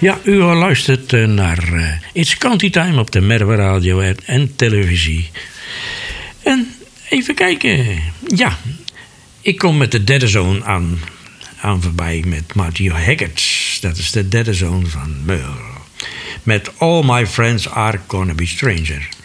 Ja, u luistert naar It's County Time op de Merwe Radio en televisie. En even kijken. Ja, ik kom met de derde zoon aan voorbij met Marty Haggart. Dat is de derde zoon van Merle. Met All My Friends Are Gonna Be Stranger.